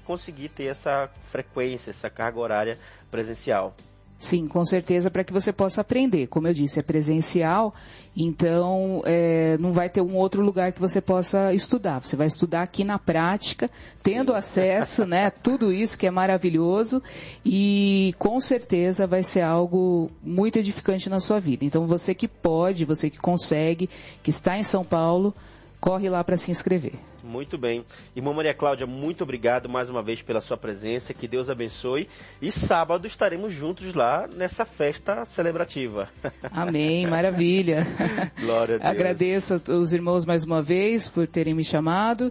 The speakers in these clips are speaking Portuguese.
conseguir ter essa frequência, essa carga horária presencial. Sim, com certeza, para que você possa aprender. Como eu disse, é presencial, então não vai ter um outro lugar que você possa estudar. Você vai estudar aqui na prática, tendo acesso, né, tudo isso que é maravilhoso, e com certeza vai ser algo muito edificante na sua vida. Então você que pode, você que consegue, que está em São Paulo, corre lá para se inscrever. Muito bem. Irmã Maria Cláudia, muito obrigado mais uma vez pela sua presença, que Deus abençoe. E sábado estaremos juntos lá nessa festa celebrativa. Amém, maravilha. Glória a Deus. Agradeço aos irmãos mais uma vez por terem me chamado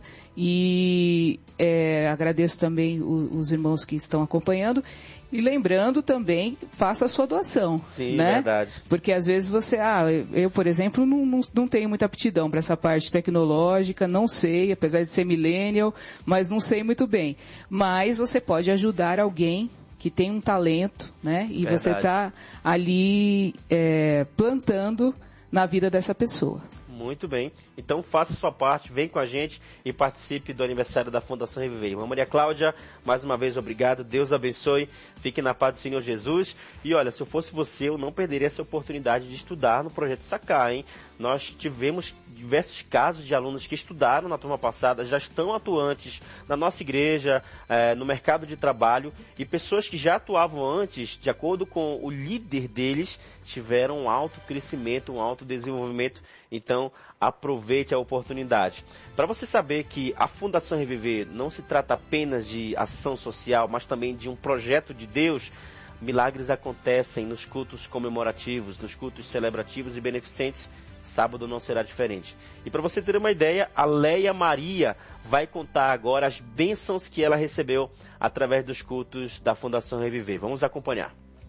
e agradeço também os irmãos que estão acompanhando. E lembrando também, faça a sua doação. Sim, né? Verdade. Porque às vezes eu, por exemplo, não tenho muita aptidão para essa parte tecnológica, não sei, apesar de ser millennial, mas não sei muito bem. Mas você pode ajudar alguém que tem um talento, né? E Verdade. você está ali plantando na vida dessa pessoa. Muito bem. Então faça a sua parte, vem com a gente e participe do aniversário da Fundação Reviver. Irmã Maria Cláudia, mais uma vez obrigado, Deus abençoe, fique na paz do Senhor Jesus. E olha, se eu fosse você, eu não perderia essa oportunidade de estudar no Projeto Sacar, hein? Nós tivemos diversos casos de alunos que estudaram na turma passada, já estão atuantes na nossa igreja, no mercado de trabalho, e pessoas que já atuavam antes, de acordo com o líder deles, tiveram um alto crescimento, um alto desenvolvimento. Então, aproveite a oportunidade. Para você saber que a Fundação Reviver não se trata apenas de ação social, mas também de um projeto de Deus, milagres acontecem nos cultos comemorativos, nos cultos celebrativos e beneficentes. Sábado não será diferente. E para você ter uma ideia, a Leia Maria vai contar agora as bênçãos que ela recebeu através dos cultos da Fundação Reviver. Vamos acompanhar.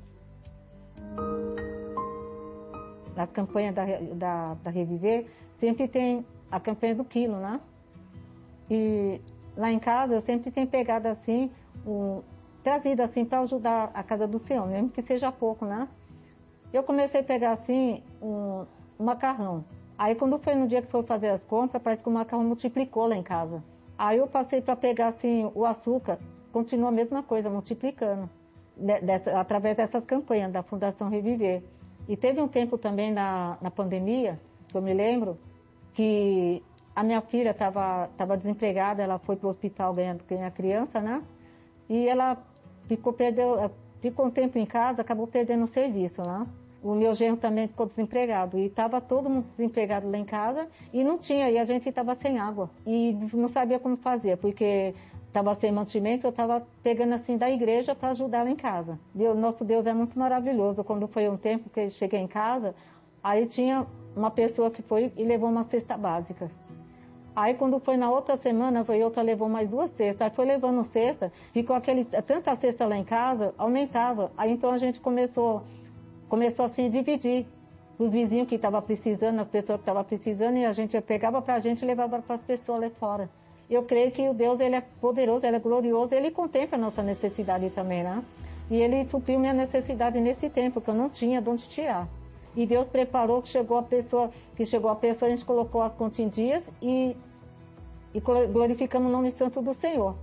Na campanha da Reviver, sempre tem a campanha do quilo, né? E lá em casa eu sempre tenho pegado assim, trazido assim para ajudar a casa do Senhor, mesmo que seja pouco, né? Eu comecei a pegar assim um macarrão. Aí quando foi no dia que foi fazer as compras, parece que o macarrão multiplicou lá em casa. Aí eu passei para pegar assim o açúcar, continua a mesma coisa, multiplicando, através dessas campanhas da Fundação Reviver. E teve um tempo também na pandemia, que eu me lembro, que a minha filha estava desempregada, ela foi para o hospital ganhar criança, né? E ela ficou um tempo em casa, acabou perdendo o serviço, né? O meu genro também ficou desempregado e estava todo mundo desempregado lá em casa e não tinha, e a gente estava sem água e não sabia como fazer, porque estava sem mantimento, eu estava pegando assim da igreja para ajudar lá em casa. Nosso Deus é muito maravilhoso. Quando foi um tempo que eu cheguei em casa, aí tinha uma pessoa que foi e levou uma cesta básica. Aí quando foi na outra semana, foi outra, levou mais 2 cestas. Aí foi levando cesta, ficou tanta cesta lá em casa, aumentava. Aí então a gente começou assim a dividir os vizinhos que estavam precisando, as pessoas que estavam precisando, e a gente pegava para a gente e levava para as pessoas lá fora. Eu creio que o Deus, ele é poderoso, ele é glorioso, ele contempla a nossa necessidade também, né? E ele supriu minha necessidade nesse tempo, que eu não tinha de onde tirar. E Deus preparou, que chegou a pessoa, a gente colocou as contas em dias e glorificamos o nome santo do Senhor.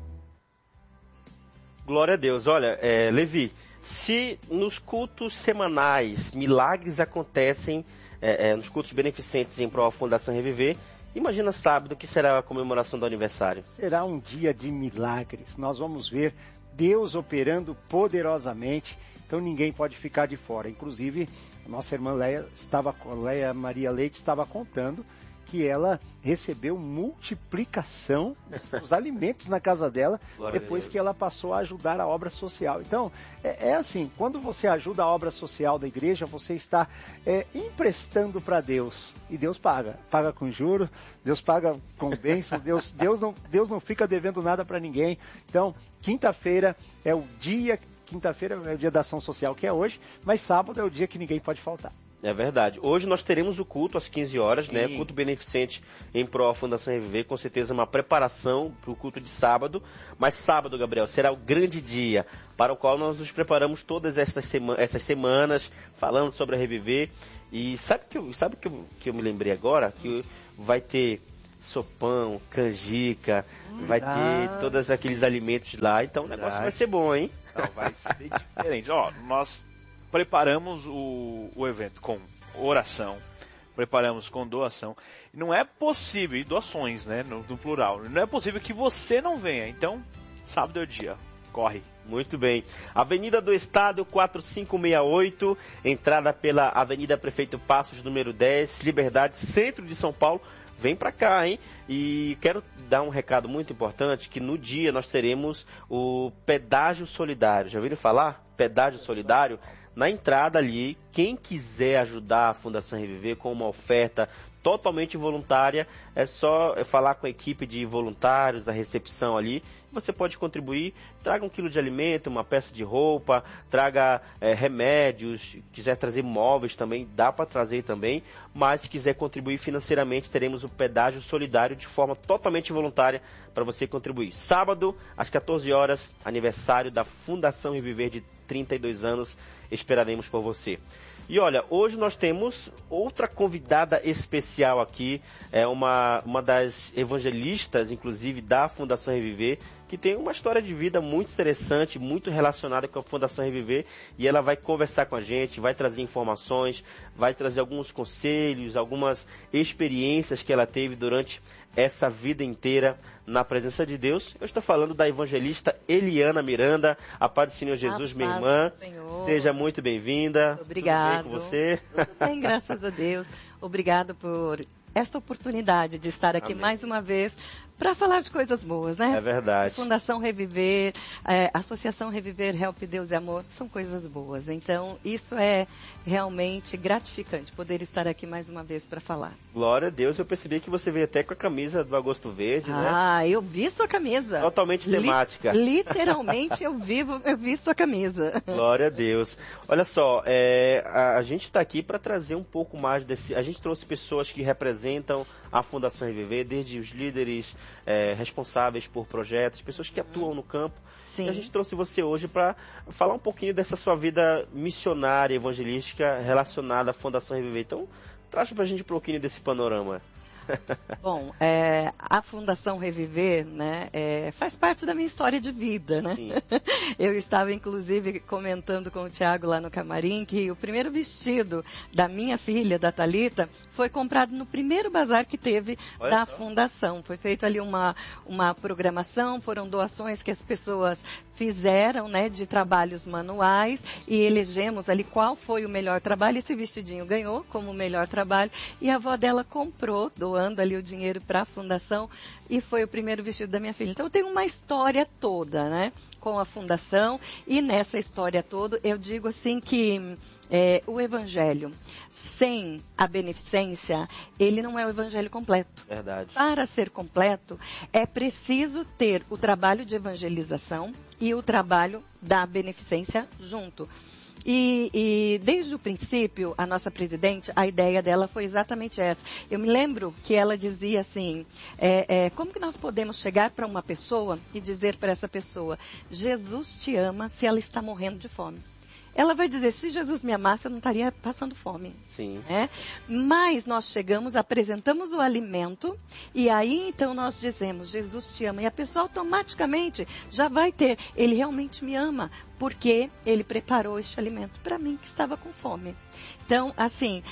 Glória a Deus. Olha, Levi, se nos cultos semanais milagres acontecem, nos cultos beneficentes em prol da Fundação Reviver, imagina sábado, que será a comemoração do aniversário. Será um dia de milagres. Nós vamos ver Deus operando poderosamente, então ninguém pode ficar de fora. Inclusive, a nossa irmã Leia Maria Leite estava contando que ela recebeu multiplicação dos alimentos na casa dela, depois que ela passou a ajudar a obra social. Então, é assim, quando você ajuda a obra social da igreja, você está emprestando para Deus, e Deus paga com juros, Deus paga com bênçãos, Deus não fica devendo nada para ninguém. Então, quinta-feira é o dia da ação social, que é hoje, mas sábado é o dia que ninguém pode faltar. É verdade. Hoje nós teremos o culto às 15 horas, né? Culto beneficente em prol da Fundação Reviver, com certeza uma preparação para o culto de sábado. Mas sábado, Gabriel, será o grande dia para o qual nós nos preparamos todas essas semanas, falando sobre a Reviver. E sabe que eu me lembrei agora? Que vai ter sopão, canjica, vai ter todos aqueles alimentos lá, então o negócio vai ser bom, hein? Não, vai ser diferente. Nós preparamos o evento com oração, preparamos com doação. Não é possível, e doações, né, no plural, não é possível que você não venha. Então, sábado é o dia, corre. Muito bem. Avenida do Estado 4568, entrada pela Avenida Prefeito Passos, número 10, Liberdade, centro de São Paulo. Vem pra cá, hein? E quero dar um recado muito importante, que no dia nós teremos o pedágio solidário. Já ouviram falar? Pedágio solidário? Na entrada ali, quem quiser ajudar a Fundação Reviver com uma oferta totalmente voluntária, é só falar com a equipe de voluntários, a recepção ali. Você pode contribuir, traga 1 quilo de alimento, uma peça de roupa, traga remédios, quiser trazer móveis também, dá para trazer também, mas se quiser contribuir financeiramente, teremos o pedágio solidário de forma totalmente voluntária para você contribuir. Sábado, às 14 horas, aniversário da Fundação Reviver de 32 anos, esperaremos por você. E olha, hoje nós temos outra convidada especial aqui, é uma das evangelistas, inclusive, da Fundação Reviver, que tem uma história de vida muito interessante, muito relacionada com a Fundação Reviver, e ela vai conversar com a gente, vai trazer informações, vai trazer alguns conselhos, algumas experiências que ela teve durante essa vida inteira na presença de Deus. Eu estou falando da evangelista Eliana Miranda. A paz do Senhor Jesus, minha irmã. Seja muito bem-vinda. Obrigado. Tudo bem com você? Tudo bem, graças a Deus. Obrigado por esta oportunidade de estar aqui mais uma vez para falar de coisas boas, né? É verdade. Fundação Reviver, Associação Reviver, Help Deus e Amor, são coisas boas. Então, isso é realmente gratificante, poder estar aqui mais uma vez para falar. Glória a Deus, eu percebi que você veio até com a camisa do Agosto Verde, né? Ah, eu visto a camisa. Totalmente temática. Literalmente, eu visto a camisa. Glória a Deus. Olha só, a gente está aqui para trazer um pouco mais desse... A gente trouxe pessoas que representam a Fundação Reviver, desde os líderes responsáveis por projetos, pessoas que atuam no campo. Sim. E a gente trouxe você hoje para falar um pouquinho dessa sua vida missionária, evangelística, relacionada à Fundação Reviver. Então, traz para a gente um pouquinho desse panorama. Bom, a Fundação Reviver, né, faz parte da minha história de vida, né? Eu estava, inclusive, comentando com o Tiago lá no camarim que o primeiro vestido da minha filha, da Thalita, foi comprado no primeiro bazar que teve da Fundação. Foi feita ali uma programação, foram doações que as pessoas fizeram, né, de trabalhos manuais, e elegemos ali qual foi o melhor trabalho. Esse vestidinho ganhou como o melhor trabalho, e a avó dela comprou, doando ali o dinheiro para a fundação, e foi o primeiro vestido da minha filha. Então eu tenho uma história toda, né, com a fundação, e nessa história toda eu digo assim que o evangelho sem a beneficência, ele não é o evangelho completo. Verdade. Para ser completo, é preciso ter o trabalho de evangelização e o trabalho da beneficência junto. E desde o princípio, a nossa presidente, a ideia dela foi exatamente essa. Eu me lembro que ela dizia assim, como que nós podemos chegar para uma pessoa e dizer para essa pessoa, Jesus te ama se ela está morrendo de fome? Ela vai dizer, se Jesus me amasse, eu não estaria passando fome. Sim. Né? Mas nós chegamos, apresentamos o alimento, e aí então nós dizemos, Jesus te ama. E a pessoa automaticamente já vai ter, ele realmente me ama, porque ele preparou este alimento para mim que estava com fome. Então, assim,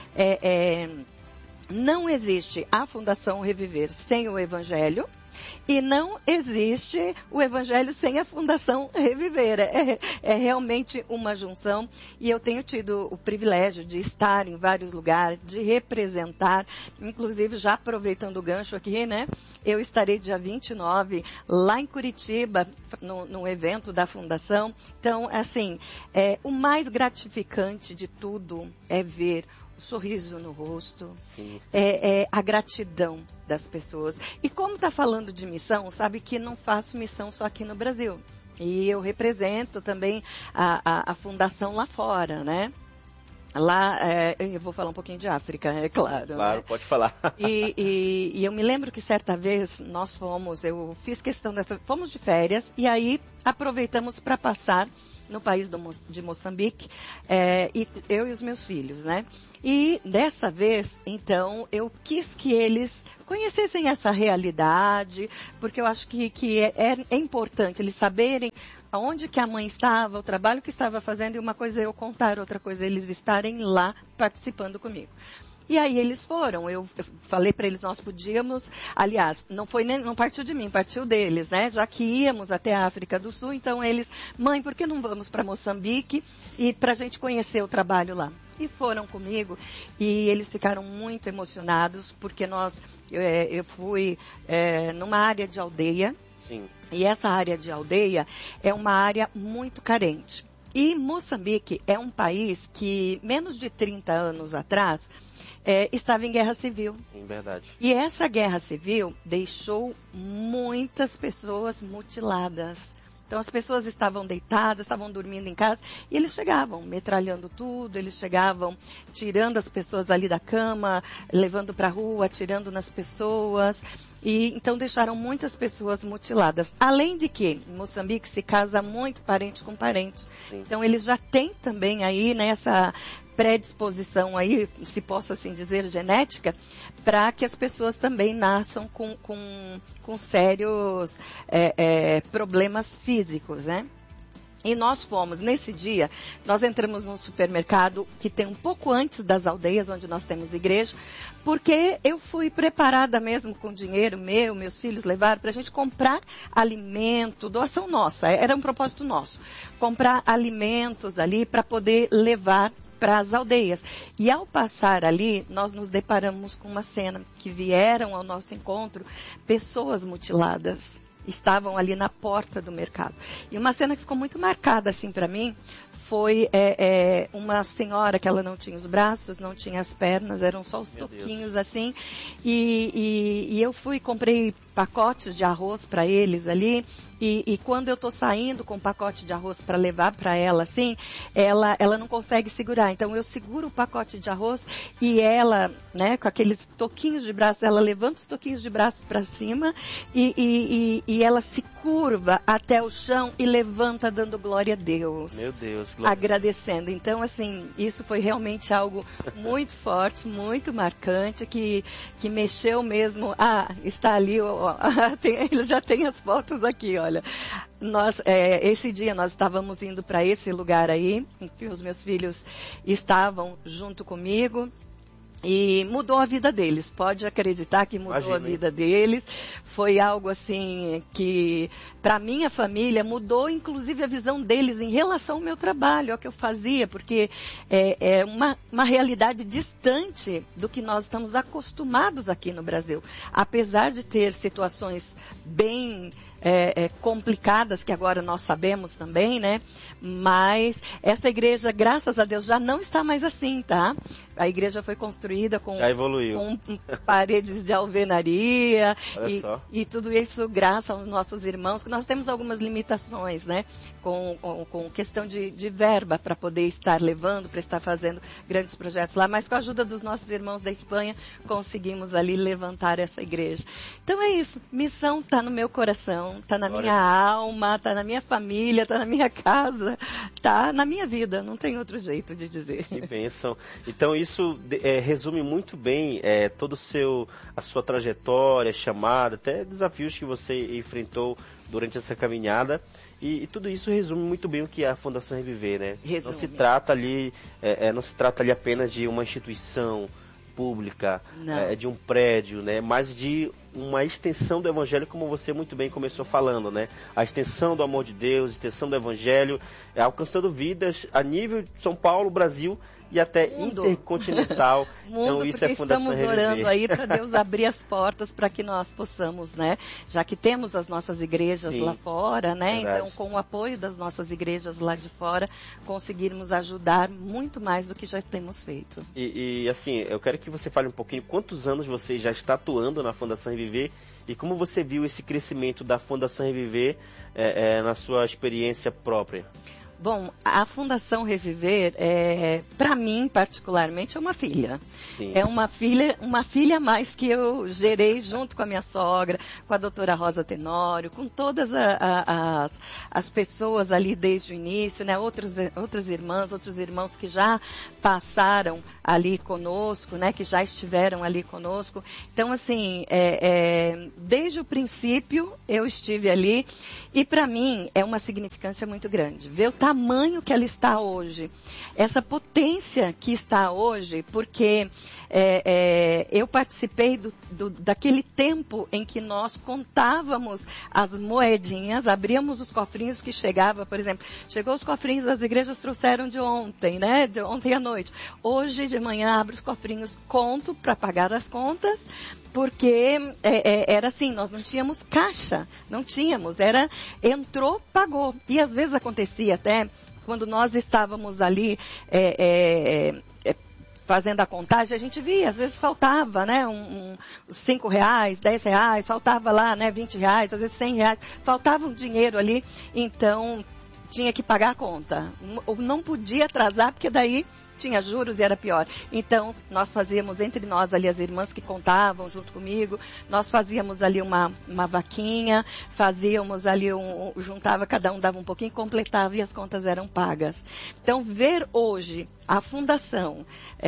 não existe a Fundação Reviver sem o Evangelho. E não existe o Evangelho sem a Fundação Reviver. É realmente uma junção. E eu tenho tido o privilégio de estar em vários lugares, de representar, inclusive já aproveitando o gancho aqui, né? Eu estarei dia 29 lá em Curitiba, no evento da Fundação. Então, assim, o mais gratificante de tudo é ver o sorriso no rosto, a gratidão das pessoas. E como está falando de missão, sabe que não faço missão só aqui no Brasil. E eu represento também a fundação lá fora, né? Lá, eu vou falar um pouquinho de África, é claro. Claro, né? Pode falar. E eu me lembro que certa vez eu fiz questão fomos de férias e aí aproveitamos para passar no país de Moçambique, e eu e os meus filhos, né? E dessa vez, então, eu quis que eles conhecessem essa realidade, porque eu acho que é importante eles saberem aonde que a mãe estava, o trabalho que estava fazendo, e uma coisa é eu contar, outra coisa é eles estarem lá participando comigo. E aí eles foram, eu falei para eles, nós podíamos, aliás, não partiu de mim, partiu deles, né? Já que íamos até a África do Sul, então eles, mãe, por que não vamos para Moçambique e para a gente conhecer o trabalho lá? E foram comigo, e eles ficaram muito emocionados, porque eu fui numa área de aldeia. Sim. E essa área de aldeia é uma área muito carente. E Moçambique é um país que, menos de 30 anos atrás, estava em guerra civil. Sim, verdade. E essa guerra civil deixou muitas pessoas mutiladas. Então as pessoas estavam deitadas, estavam dormindo em casa, e eles chegavam metralhando tudo, eles chegavam tirando as pessoas ali da cama, levando para a rua, atirando nas pessoas, e então deixaram muitas pessoas mutiladas. Além de que em Moçambique se casa muito parente com parente. Sim. Então eles já têm também aí nessa predisposição aí, se posso assim dizer, genética, para que as pessoas também nasçam com sérios problemas físicos, né? E nós fomos, nesse dia, nós entramos num supermercado que tem um pouco antes das aldeias, onde nós temos igreja, porque eu fui preparada mesmo com dinheiro meus filhos levaram para a gente comprar alimento, doação nossa, era um propósito nosso, comprar alimentos ali para poder levar para as aldeias. E ao passar ali, nós nos deparamos com uma cena, que vieram ao nosso encontro pessoas mutiladas. Estavam ali na porta do mercado. E uma cena que ficou muito marcada assim para mim foi uma senhora que ela não tinha os braços, não tinha as pernas, eram só os toquinhos assim. E eu comprei pacotes de arroz para eles ali. E quando eu estou saindo com um pacote de arroz para levar para ela, assim, ela não consegue segurar. Então eu seguro o pacote de arroz e ela, né, com aqueles toquinhos de braço, ela levanta os toquinhos de braço para cima e ela se curva até o chão e levanta dando glória a Deus. Meu Deus, glória. Agradecendo. Então, assim, isso foi realmente algo muito forte, muito marcante, que mexeu mesmo. Está ali, ele já tem as fotos aqui, olha. Esse dia nós estávamos indo para esse lugar aí, em que os meus filhos estavam junto comigo. E mudou a vida deles, pode acreditar que mudou. Imagina, a vida deles. Foi algo assim que, para minha família, mudou inclusive a visão deles em relação ao meu trabalho, ao que eu fazia, porque é uma realidade distante do que nós estamos acostumados aqui no Brasil. Apesar de ter situações bem complicadas, que agora nós sabemos também, né? Mas essa igreja, graças a Deus, já não está mais assim, tá? A igreja foi construída com paredes de alvenaria e tudo isso graças aos nossos irmãos, que nós temos algumas limitações, né? Com questão de verba para poder estar levando, para estar fazendo grandes projetos lá, mas com a ajuda dos nossos irmãos da Espanha, conseguimos ali levantar essa igreja. Então é isso, missão está no meu coração, está na minha alma, está na minha família, está na minha casa, está na minha vida, não tem outro jeito de dizer. Que bênção. Então isso resume muito bem toda a sua trajetória, chamada, até desafios que você enfrentou durante essa caminhada. E tudo isso resume muito bem o que é a Fundação Reviver, né? Resume. Não se trata ali apenas de uma instituição pública, de um prédio, né? Mas de uma extensão do Evangelho, como você muito bem começou falando, né? A extensão do amor de Deus, a extensão do Evangelho, alcançando vidas a nível de São Paulo, Brasil e até intercontinental. Então isso é Fundação Reviver. Estamos orando aí para Deus abrir as portas para que nós possamos, né? Já que temos as nossas igrejas lá fora, né? Verdade. Então, com o apoio das nossas igrejas lá de fora, conseguirmos ajudar muito mais do que já temos feito. E assim, eu quero que você fale um pouquinho quantos anos você já está atuando na Fundação Reviver e como você viu esse crescimento da Fundação Reviver na sua experiência própria. Bom, a Fundação Reviver, para mim, particularmente, é uma filha. Sim. É uma filha a mais que eu gerei junto com a minha sogra, com a doutora Rosa Tenório, com todas as pessoas ali desde o início, né? Outros irmãos que já passaram ali conosco, né? Que já estiveram ali conosco. Então, assim, desde o princípio eu estive ali e para mim é uma significância muito grande. Ver o tamanho que ela está hoje, essa potência que está hoje, porque eu participei daquele tempo em que nós contávamos as moedinhas, abríamos os cofrinhos que chegava, por exemplo, chegou os cofrinhos das igrejas, trouxeram de ontem, né? De ontem à noite. Hoje de manhã abro os cofrinhos, conto para pagar as contas, porque era assim, nós não tínhamos caixa, não tínhamos, entrou, pagou. E às vezes acontecia até, quando nós estávamos ali fazendo a contagem, a gente via, às vezes faltava, né, R$5, R$10, faltava lá, né, R$20, às vezes R$100, faltava um dinheiro ali, então tinha que pagar a conta. Ou não podia atrasar, porque daí tinha juros e era pior. Então, nós fazíamos entre nós ali, as irmãs que contavam junto comigo, nós fazíamos ali uma vaquinha, fazíamos ali, juntava, cada um dava um pouquinho, completava e as contas eram pagas. Então, ver hoje a fundação,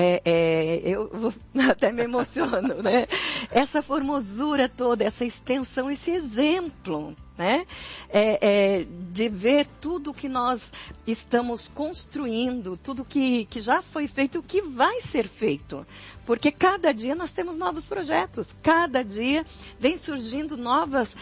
eu até me emociono, né? Essa formosura toda, essa extensão, esse exemplo, né? De ver tudo que nós estamos construindo, tudo que já foi feito, o que vai ser feito. Porque cada dia nós temos novos projetos, cada dia vem surgindo novas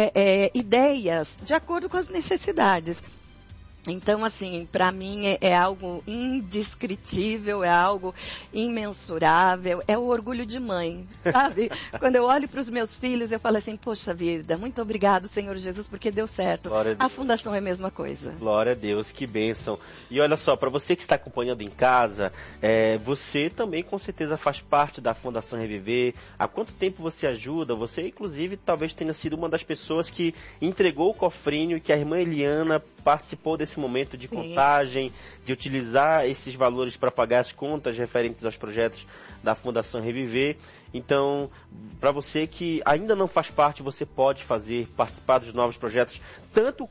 ideias, de acordo com as necessidades. Então, assim, para mim é algo indescritível, é algo imensurável, é o orgulho de mãe, sabe? Quando eu olho para os meus filhos, eu falo assim, poxa vida, muito obrigado, Senhor Jesus, porque deu certo. A fundação é a mesma coisa. Glória a Deus, que bênção. E olha só, para você que está acompanhando em casa, você também com certeza faz parte da Fundação Reviver. Há quanto tempo você ajuda? Você, inclusive, talvez tenha sido uma das pessoas que entregou o cofrinho, que a irmã Eliana participou desse momento de contagem, de utilizar esses valores para pagar as contas referentes aos projetos da Fundação Reviver. Então, para você que ainda não faz parte, você pode participar dos novos projetos, tanto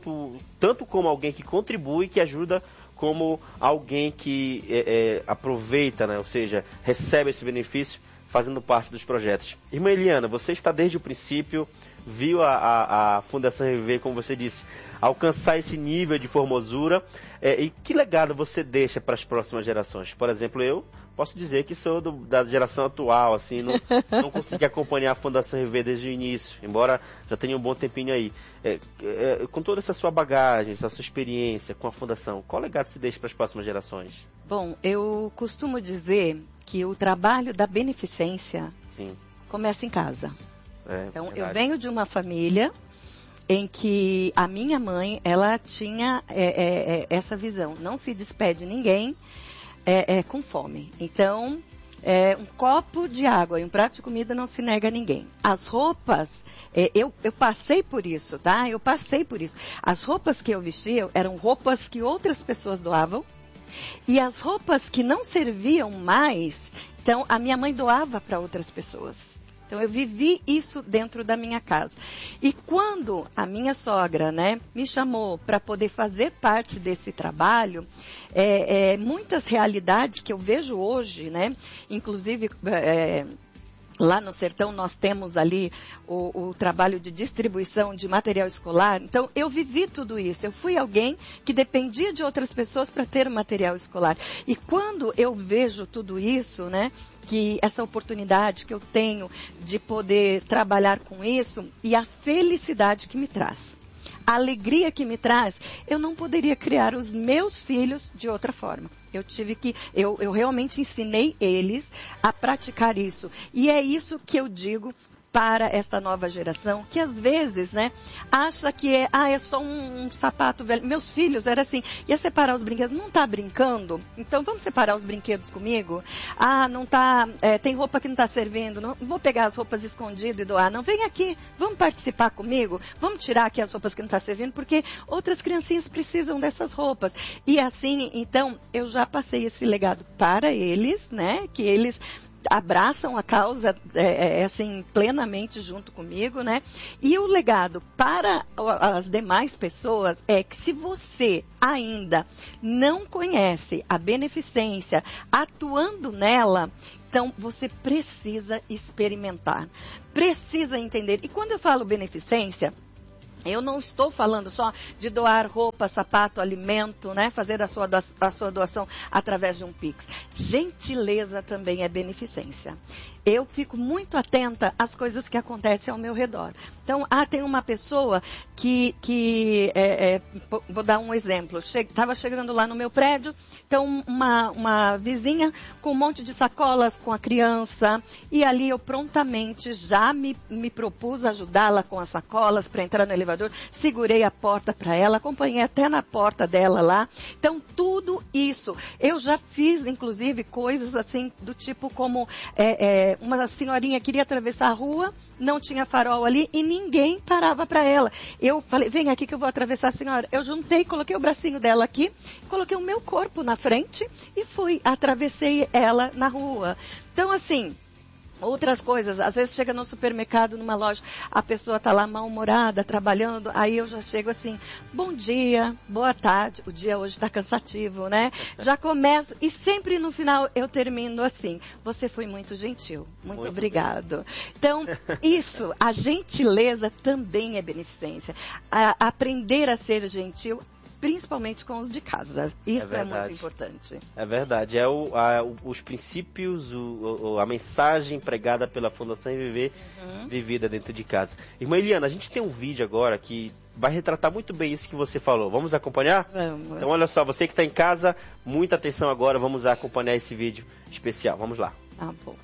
como alguém que contribui, que ajuda, como alguém que aproveita, né? Ou seja, recebe esse benefício fazendo parte dos projetos. Irmã Eliana, você está desde o princípio, viu a Fundação Reviver, como você disse, alcançar esse nível de formosura. E que legado você deixa para as próximas gerações? Por exemplo, eu posso dizer que sou da geração atual, assim, não consegui acompanhar a Fundação Reviver desde o início, embora já tenha um bom tempinho aí. Com toda essa sua bagagem, essa sua experiência com a Fundação, qual legado se deixa para as próximas gerações? Bom, eu costumo dizer que o trabalho da beneficência começa em casa. Então, eu venho de uma família em que a minha mãe, ela tinha essa visão. Não se despede ninguém com fome. Então, um copo de água e um prato de comida não se nega a ninguém. As roupas, eu passei por isso, tá? Eu passei por isso. As roupas que eu vestia eram roupas que outras pessoas doavam. E as roupas que não serviam mais, então a minha mãe doava para outras pessoas. Então, eu vivi isso dentro da minha casa. E quando a minha sogra, né, me chamou para poder fazer parte desse trabalho, muitas realidades que eu vejo hoje, né, inclusive lá no sertão nós temos ali o trabalho de distribuição de material escolar. Então, eu vivi tudo isso. Eu fui alguém que dependia de outras pessoas para ter material escolar. E quando eu vejo tudo isso, né, que essa oportunidade que eu tenho de poder trabalhar com isso e a felicidade que me traz, a alegria que me traz, eu não poderia criar os meus filhos de outra forma. Eu realmente ensinei eles a praticar isso. E é isso que eu digo para esta nova geração, que às vezes, né, acha que é só um sapato velho. Meus filhos era assim, ia separar os brinquedos, não tá brincando? Então vamos separar os brinquedos comigo? Não tá, tem roupa que não tá servindo, não vou pegar as roupas escondidas e doar, não, vem aqui, vamos participar comigo, vamos tirar aqui as roupas que não tá servindo, porque outras criancinhas precisam dessas roupas. E assim, então, eu já passei esse legado para eles, né, que eles abraçam a causa assim, plenamente junto comigo, né? E o legado para as demais pessoas é que se você ainda não conhece a beneficência atuando nela, então você precisa experimentar, precisa entender. E quando eu falo beneficência, eu não estou falando só de doar roupa, sapato, alimento, né? Fazer a sua doação através de um Pix. Gentileza também é beneficência. Eu fico muito atenta às coisas que acontecem ao meu redor. Então, tem uma pessoa que vou dar um exemplo. Estava chegando lá no meu prédio, então uma vizinha com um monte de sacolas com a criança, e ali eu prontamente já me propus ajudá-la com as sacolas para entrar no elevador, segurei a porta para ela, acompanhei até na porta dela lá. Então, tudo isso, eu já fiz, inclusive, coisas assim, do tipo como uma senhorinha queria atravessar a rua, não tinha farol ali e ninguém parava para ela. Eu falei, vem aqui que eu vou atravessar a senhora. Eu juntei, coloquei o bracinho dela aqui, coloquei o meu corpo na frente e atravessei ela na rua. Então, assim, outras coisas, às vezes chega no supermercado, numa loja, a pessoa está lá mal-humorada, trabalhando, aí eu já chego assim, bom dia, boa tarde, o dia hoje está cansativo, né? Já começo, e sempre no final eu termino assim, você foi muito gentil, muito obrigado. Bem. Então, isso, a gentileza também é beneficência. Aprender a ser gentil, principalmente com os de casa. Isso é muito importante. É verdade. Os princípios, a mensagem pregada pela Fundação Reviver, vivida dentro de casa. Irmã Eliana, a gente tem um vídeo agora que vai retratar muito bem isso que você falou. Vamos acompanhar? Vamos. Então, olha só, você que está em casa, muita atenção agora. Vamos acompanhar esse vídeo especial. Vamos lá. Bom.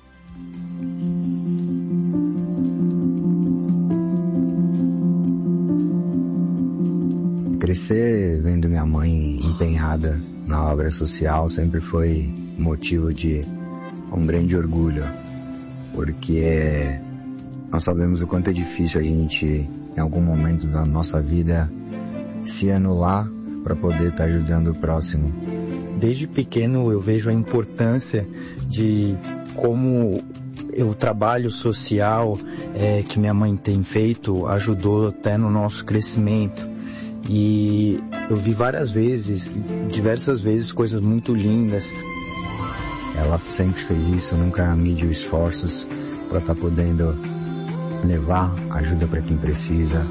Crescer vendo minha mãe empenhada na obra social sempre foi motivo de um grande orgulho, porque nós sabemos o quanto é difícil a gente, em algum momento da nossa vida, se anular para poder estar ajudando o próximo. Desde pequeno eu vejo a importância de como o trabalho social que minha mãe tem feito ajudou até no nosso crescimento. E eu vi diversas vezes, coisas muito lindas. Ela sempre fez isso, nunca mediu esforços para estar podendo levar ajuda para quem precisa.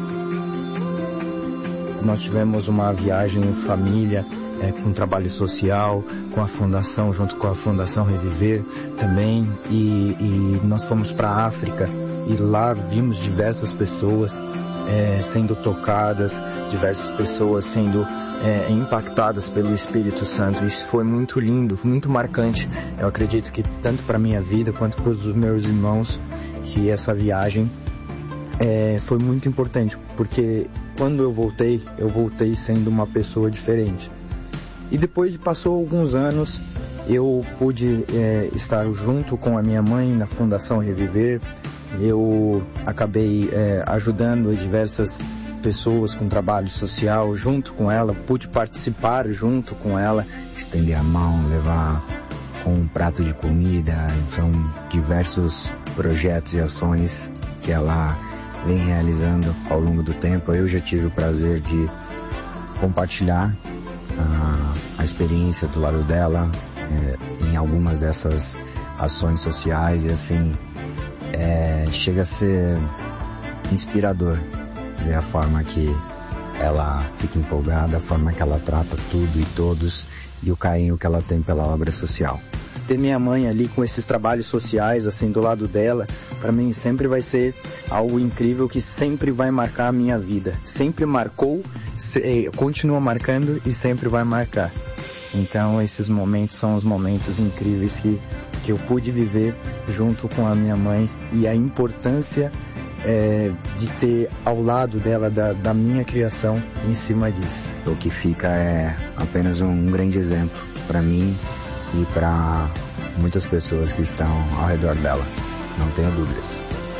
Nós tivemos uma viagem em família, com trabalho social, com a Fundação, junto com a Fundação Reviver também. E nós fomos para a África e lá vimos diversas pessoas sendo tocadas, diversas pessoas sendo impactadas pelo Espírito Santo. Isso foi muito lindo, muito marcante. Eu acredito que tanto para a minha vida quanto para os meus irmãos, que essa viagem foi muito importante, porque quando eu voltei sendo uma pessoa diferente. E depois passou alguns anos, eu pude estar junto com a minha mãe na Fundação Reviver. Eu acabei ajudando diversas pessoas com trabalho social junto com ela, pude participar junto com ela. Estender a mão, levar um prato de comida, são diversos projetos e ações que ela vem realizando ao longo do tempo. Eu já tive o prazer de compartilhar a experiência do lado dela em algumas dessas ações sociais, e assim chega a ser inspirador ver a forma que ela fica empolgada, a forma que ela trata tudo e todos e o carinho que ela tem pela obra social. Ter minha mãe ali com esses trabalhos sociais assim do lado dela, para mim sempre vai ser algo incrível que sempre vai marcar a minha vida. Sempre marcou, continua marcando e sempre vai marcar. Então esses momentos são os momentos incríveis que que eu pude viver junto com a minha mãe e a importância de ter ao lado dela da minha criação em cima disso. O que fica é apenas um grande exemplo para mim e para muitas pessoas que estão ao redor dela, não tenho dúvidas.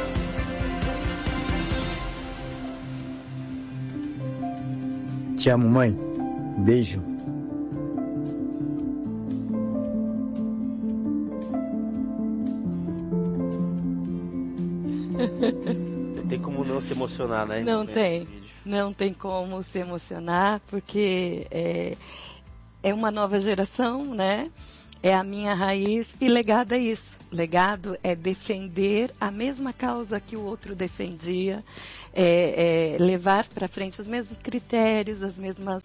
Te amo, mãe. Beijo. Não tem como não se emocionar, né? Não tem. Não tem como se emocionar, porque é uma nova geração, né? É a minha raiz e legado é isso. Legado é defender a mesma causa que o outro defendia, levar para frente os mesmos critérios, as mesmas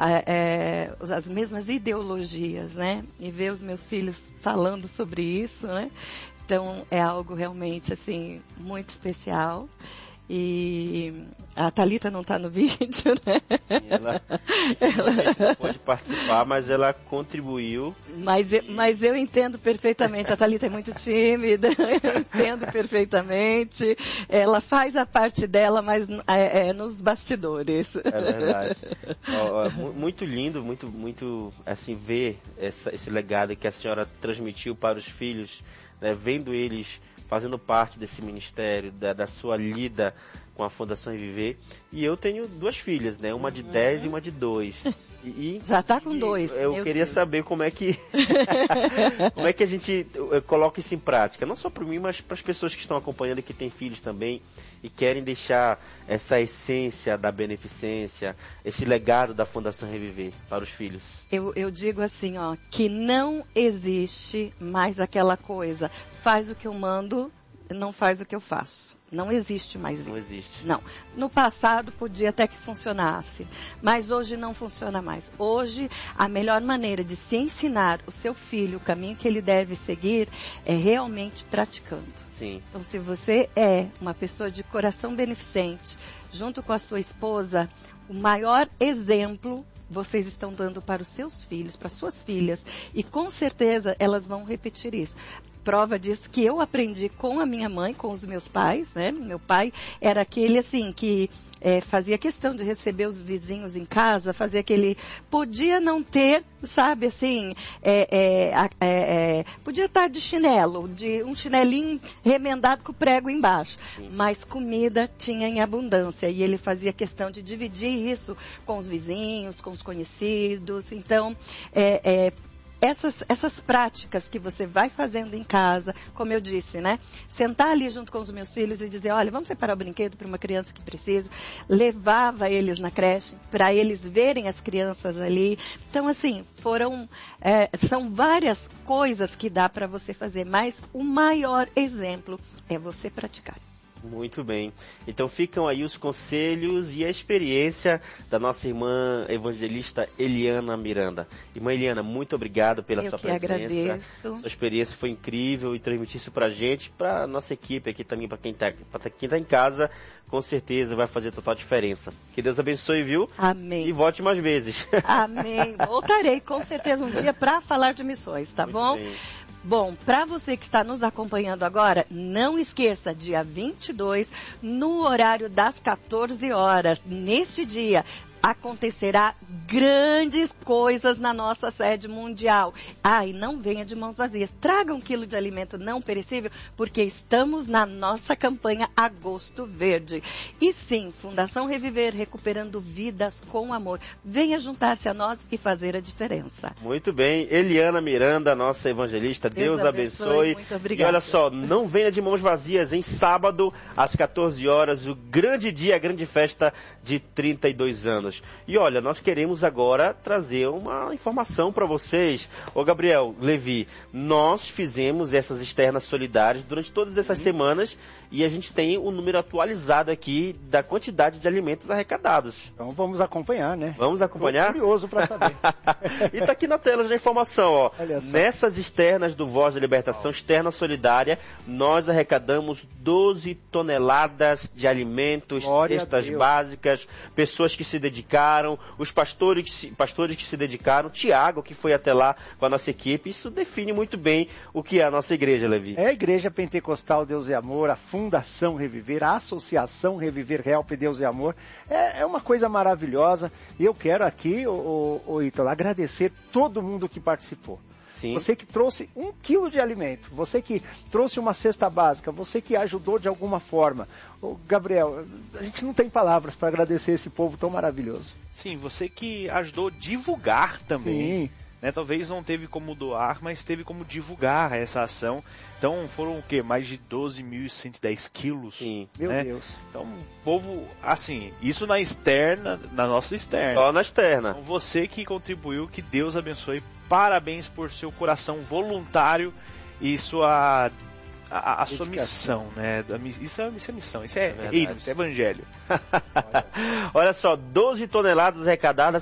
ideologias, né? E ver os meus filhos falando sobre isso, né? Então é algo realmente assim muito especial. E a Thalita não está no vídeo, né? Sim, ela não pode participar, mas ela contribuiu. Mas eu entendo perfeitamente. A Thalita é muito tímida, eu entendo perfeitamente. Ela faz a parte dela, mas nos bastidores. É verdade. Muito lindo, muito assim, ver esse legado que a senhora transmitiu para os filhos, né, vendo eles fazendo parte desse ministério, da sua lida com a Fundação Reviver. E eu tenho 2 filhas, né? Uma de 10 e uma de 2. Já está com 2. Eu queria saber como é que como é que a gente coloca isso em prática. Não só para mim, mas para as pessoas que estão acompanhando e que têm filhos também e querem deixar essa essência da beneficência, esse legado da Fundação Reviver para os filhos. Eu digo assim, que não existe mais aquela coisa, faz o que eu mando, não faz o que eu faço. Não existe mais isso. Não existe. Não. No passado podia até que funcionasse, mas hoje não funciona mais. Hoje, a melhor maneira de se ensinar o seu filho o caminho que ele deve seguir é realmente praticando. Sim. Então, se você é uma pessoa de coração beneficente, junto com a sua esposa, o maior exemplo vocês estão dando para os seus filhos, para suas filhas, e com certeza elas vão repetir isso. Prova disso que eu aprendi com a minha mãe, com os meus pais, né? Meu pai era aquele assim que fazia questão de receber os vizinhos em casa, fazia aquele... Podia não ter, sabe, assim, podia estar de chinelo, de um chinelinho remendado com o prego embaixo, mas comida tinha em abundância e ele fazia questão de dividir isso com os vizinhos, com os conhecidos. Então, essas práticas que você vai fazendo em casa, como eu disse, né? Sentar ali junto com os meus filhos e dizer, olha, vamos separar o brinquedo para uma criança que precisa. Levava eles na creche para eles verem as crianças ali. Então, assim, são várias coisas que dá para você fazer, mas o maior exemplo é você praticar. Muito bem. Então ficam aí os conselhos e a experiência da nossa irmã evangelista Eliana Miranda. Irmã Eliana, muito obrigado pela sua presença. Eu que agradeço. Sua experiência foi incrível e transmitir isso pra gente, pra nossa equipe aqui também, pra quem tá em casa, com certeza vai fazer total diferença. Que Deus abençoe, viu? Amém. E volte mais vezes. Amém. Voltarei com certeza um dia para falar de missões, tá bom? Bem. Bom, para você que está nos acompanhando agora, não esqueça, dia 22, no horário das 14 horas, neste dia, acontecerá grandes coisas na nossa sede mundial. E não venha de mãos vazias. Traga 1 quilo de alimento não perecível, porque estamos na nossa campanha Agosto Verde. E sim, Fundação Reviver, recuperando vidas com amor. Venha juntar-se a nós e fazer a diferença. Muito bem. Eliana Miranda, nossa evangelista, Deus abençoe. Muito obrigada. E olha só, não venha de mãos vazias, em sábado, às 14 horas, o grande dia, a grande festa de 32 anos. E olha, nós queremos agora trazer uma informação para vocês. Ô Gabriel, Levi, nós fizemos essas externas solidárias durante todas essas semanas e a gente tem o número atualizado aqui da quantidade de alimentos arrecadados. Então vamos acompanhar, né? Vamos acompanhar? Tô curioso para saber. E tá aqui na tela já a informação, ó. Olha só. Nessas externas do Voz da Libertação, externa solidária, nós arrecadamos 12 toneladas de alimentos, cestas básicas, pessoas que se dedicam dedicaram, os pastores que se dedicaram, Tiago, que foi até lá com a nossa equipe. Isso define muito bem o que é a nossa igreja, Levi. É a Igreja Pentecostal Deus e Amor, a Fundação Reviver, a Associação Reviver Help Deus e Amor. É uma coisa maravilhosa. E eu quero aqui, Ítalo, agradecer todo mundo que participou. Sim. Você que trouxe 1 quilo de alimento, você que trouxe uma cesta básica, você que ajudou de alguma forma. Gabriel, a gente não tem palavras para agradecer esse povo tão maravilhoso. Sim, você que ajudou a divulgar também. Sim. Né, talvez não teve como doar, mas teve como divulgar essa ação. Então foram o quê? Mais de 12.110 quilos. Sim, meu Deus. Então o povo, assim, isso na externa, na nossa externa. Só na externa. Então, você que contribuiu, que Deus abençoe. Parabéns por seu coração voluntário e sua sua missão, né? Isso é missão, isso é reino, isso é evangelho. Olha só, 12 toneladas arrecadadas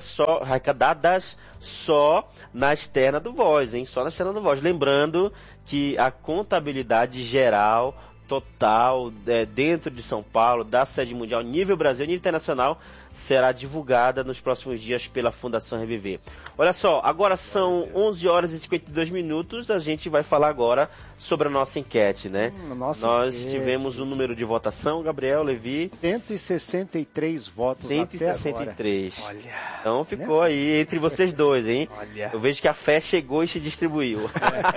só na externa do Voz, hein? Só na externa do Voz. Lembrando que a contabilidade geral, total, dentro de São Paulo, da sede mundial, nível Brasil, nível internacional, será divulgada nos próximos dias pela Fundação Reviver. Olha só, agora são 11 horas e 52 minutos, a gente vai falar agora sobre a nossa enquete, né? Nós tivemos um número de votação, Gabriel, Levi... 163 votos 163. Até agora. Olha. Então ficou aí entre vocês dois, hein? Olha. Eu vejo que a fé chegou e se distribuiu.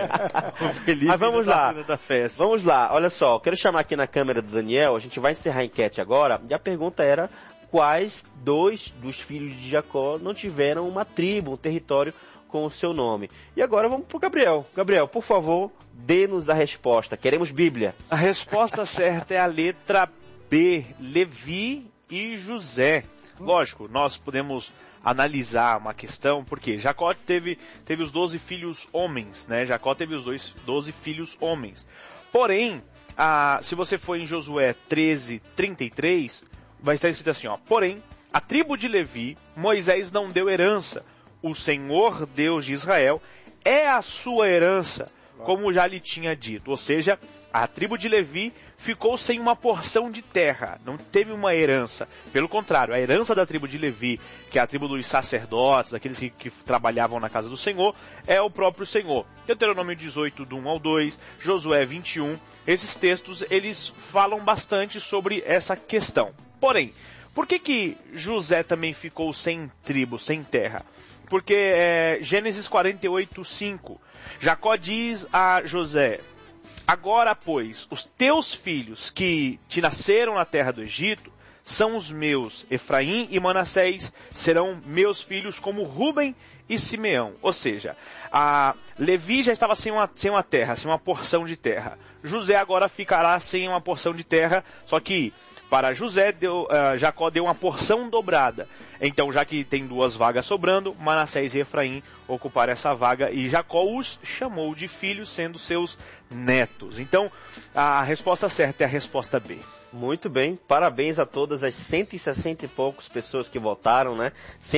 Mas vamos lá. Vamos lá, olha só, quero chamar aqui na câmera do Daniel, a gente vai encerrar a enquete agora, e a pergunta era... Quais 2 dos filhos de Jacó não tiveram uma tribo, um território com o seu nome? E agora vamos para o Gabriel. Gabriel, por favor, dê-nos a resposta. Queremos Bíblia. A resposta certa é a letra B, Levi e José. Lógico, nós podemos analisar uma questão, porque Jacó teve os 12 filhos homens, né? Jacó teve os 12 filhos homens. Porém, se você for em Josué 13:33... vai estar escrito assim, ó. Porém, a tribo de Levi, Moisés não deu herança. O Senhor, Deus de Israel, é a sua herança, como já lhe tinha dito. Ou seja, a tribo de Levi ficou sem uma porção de terra, não teve uma herança. Pelo contrário, a herança da tribo de Levi, que é a tribo dos sacerdotes, daqueles que trabalhavam na casa do Senhor, é o próprio Senhor. Deuteronômio 18, do 1 ao 2, Josué 21, esses textos, eles falam bastante sobre essa questão. Porém, por que José também ficou sem tribo, sem terra? Porque Gênesis 48:5, Jacó diz a José: agora, pois, os teus filhos que te nasceram na terra do Egito são os meus. Efraim e Manassés serão meus filhos como Rúben e Simeão. Ou seja, Levi já estava sem uma terra, sem uma porção de terra. José agora ficará sem uma porção de terra, só que para José, Jacó deu uma porção dobrada. Então, já que tem 2 vagas sobrando, Manassés e Efraim ocuparam essa vaga e Jacó os chamou de filhos, sendo seus netos. Então, a resposta certa é a resposta B. Muito bem, parabéns a todas as 160 e poucas pessoas que votaram, né?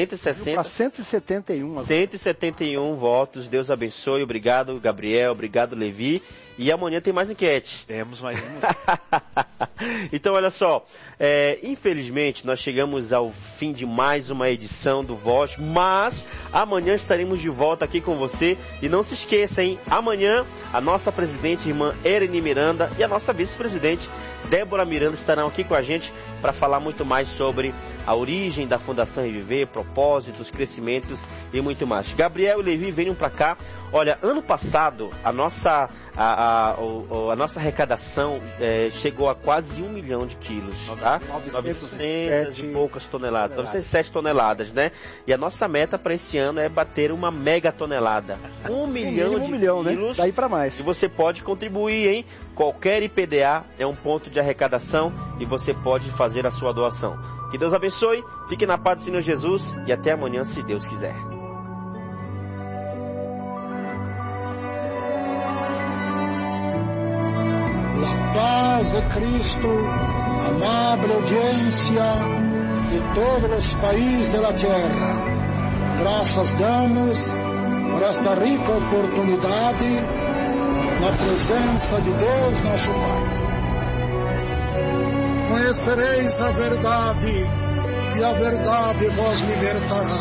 171 agora. 171 votos, Deus abençoe, obrigado Gabriel, obrigado Levi, e amanhã tem mais enquete. Temos mais um. Então olha só, infelizmente nós chegamos ao fim de mais uma edição do Voz, mas amanhã estaremos de volta aqui com você, e não se esqueça, hein? Amanhã a nossa presidente, irmã Ereni Miranda, e a nossa vice-presidente Débora Miranda estarão aqui com a gente para falar muito mais sobre a origem da Fundação Reviver, propósitos, crescimentos e muito mais. Gabriel e Levi, venham para cá. Olha, ano passado a nossa arrecadação chegou a quase 1 milhão de quilos, tá? 900 e poucas toneladas, 907 toneladas, né? E a nossa meta para esse ano é bater uma mega tonelada. 1 milhão de quilos, né? Daí para mais. E você pode contribuir, hein? Qualquer IPDA é um ponto de arrecadação e você pode fazer a sua doação. Que Deus abençoe, fique na paz do Senhor Jesus e até amanhã, se Deus quiser. La paz de Cristo, amable audiencia de todos los países de la tierra. Gracias damos por esta rica oportunidad na presença de Deus nosso Pai. Conhecereis a verdade e a verdade vos libertará.